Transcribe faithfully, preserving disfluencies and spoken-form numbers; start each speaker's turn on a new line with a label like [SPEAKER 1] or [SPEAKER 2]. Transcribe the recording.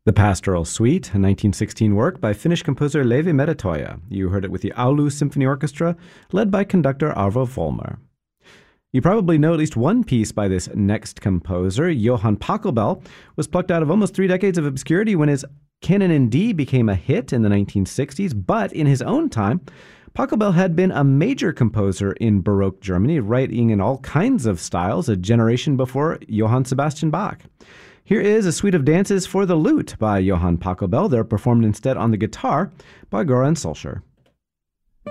[SPEAKER 1] The Pastoral Suite, a nineteen sixteen work by Finnish composer Leevi Metsätoja. You heard it with the Oulu Symphony Orchestra, led by conductor Arvo Volmer. You probably know at least one piece by this next composer. Johann Pachelbel was plucked out of almost three decades of obscurity when his Canon in D became a hit in the nineteen sixties, but in his own time, Pachelbel had been a major composer in Baroque Germany, writing in all kinds of styles a generation before Johann Sebastian Bach. Here is a suite of dances for the lute by Johann Pachelbel. They're performed instead on the guitar by Goran Solskjaer.